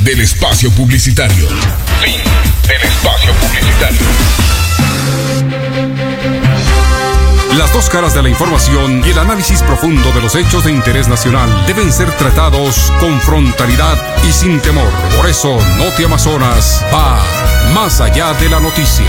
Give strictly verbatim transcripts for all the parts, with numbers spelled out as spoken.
del espacio publicitario. Fin del espacio publicitario. Las dos caras de la información y el análisis profundo de los hechos de interés nacional deben ser tratados con frontalidad y sin temor. Por eso, Noti Amazonas va más allá de la noticia.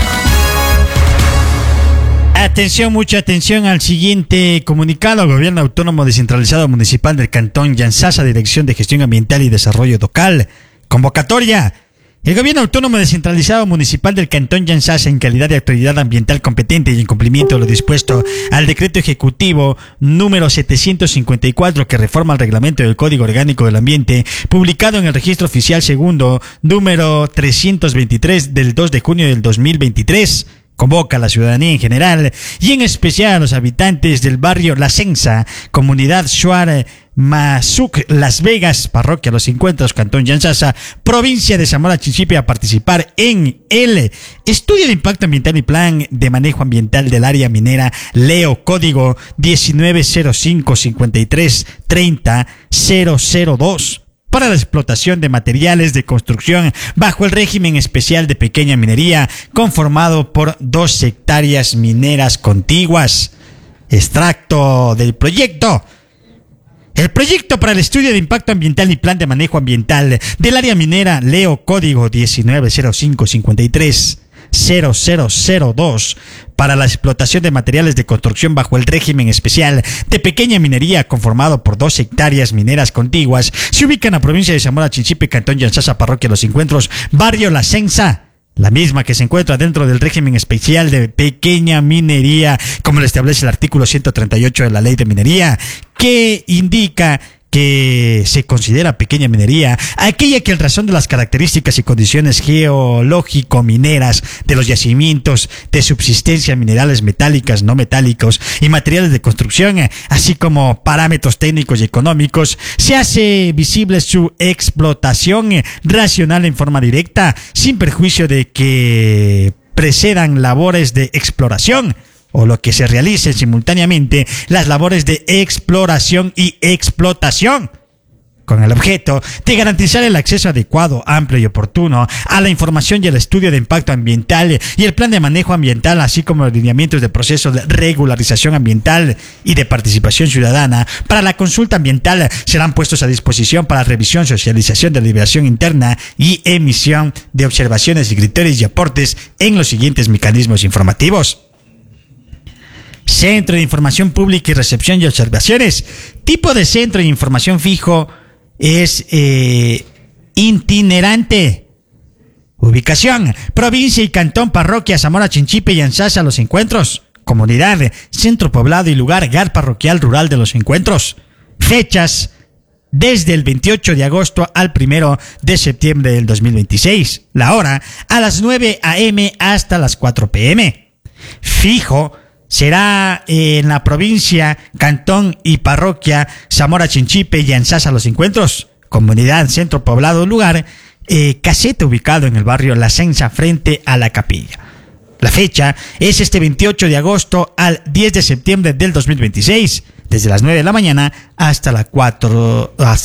Atención, mucha atención al siguiente comunicado. Gobierno Autónomo Descentralizado Municipal del Cantón Yantzaza, Dirección de Gestión Ambiental y Desarrollo Local. Convocatoria. El Gobierno Autónomo Descentralizado Municipal del Cantón Yantzaza, en calidad de autoridad ambiental competente y en cumplimiento de lo dispuesto al Decreto Ejecutivo número setecientos cincuenta y cuatro, que reforma el Reglamento del Código Orgánico del Ambiente, publicado en el Registro Oficial Segundo, número trescientos veintitrés del dos de junio del dos mil veintitrés, convoca a la ciudadanía en general y en especial a los habitantes del barrio La Censa, comunidad Shuar Mazuc, Las Vegas, parroquia Los Encuentros, Cantón Yantzaza, provincia de Zamora Chinchipe, a participar en el estudio de impacto ambiental y plan de manejo ambiental del área minera Leo, código diecinueve cero cinco cincuenta y tres treinta cero cero dos. Para la explotación de materiales de construcción bajo el régimen especial de pequeña minería, conformado por dos hectáreas mineras contiguas. Extracto del proyecto. El proyecto para el estudio de impacto ambiental y plan de manejo ambiental del área minera Leo, código diecinueve cero cinco cincuenta y tres cero cero cero dos, para la explotación de materiales de construcción bajo el régimen especial de pequeña minería, conformado por dos hectáreas mineras contiguas, se ubica en la provincia de Zamora Chinchipe, Cantón Yantzaza, parroquia Los Encuentros, barrio La Censa, la misma que se encuentra dentro del régimen especial de pequeña minería, como lo establece el artículo ciento treinta y ocho de la Ley de Minería, que indica que se considera pequeña minería aquella que, en razón de las características y condiciones geológico-mineras de los yacimientos de subsistencia, minerales metálicas, no metálicos y materiales de construcción, así como parámetros técnicos y económicos, se hace visible su explotación racional en forma directa, sin perjuicio de que precedan labores de exploración, o lo que se realicen simultáneamente las labores de exploración y explotación, con el objeto de garantizar el acceso adecuado, amplio y oportuno a la información y el estudio de impacto ambiental y el plan de manejo ambiental, así como los lineamientos de proceso de regularización ambiental y de participación ciudadana. Para la consulta ambiental serán puestos a disposición para revisión, socialización, deliberación interna y emisión de observaciones y criterios y aportes en los siguientes mecanismos informativos. Centro de Información Pública y Recepción y Observaciones. Tipo de centro de información fijo es eh, itinerante. Ubicación: provincia y cantón, parroquia Zamora Chinchipe, Yantzaza, Los Encuentros. Comunidad: centro poblado y lugar gar parroquial rural de Los Encuentros. Fechas: desde el veintiocho de agosto al primero de septiembre del dos mil veintiséis. La hora: a las nueve a eme hasta las cuatro pe eme. Fijo: será en la provincia, cantón y parroquia Zamora Chinchipe y Yantzaza, Los Encuentros. Comunidad, centro poblado, lugar, eh, caseta ubicado en el barrio La Censa, frente a la capilla. La fecha es este veintiocho de agosto al diez de septiembre del dos mil veintiséis, desde las nueve de la mañana hasta las cuatro, hasta